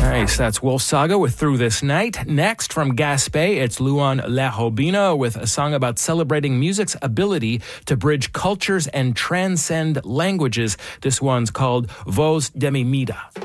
Nice. That's Wolf Saga with Through This Night. Next, from Gaspé, it's Luan Larobina with a song about celebrating music's ability to bridge cultures and transcend languages. This one's called Voz de mi Mida.